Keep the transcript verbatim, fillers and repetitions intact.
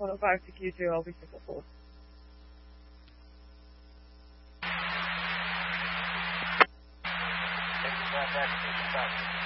one oh five to Q two, I'll be super full. Contact,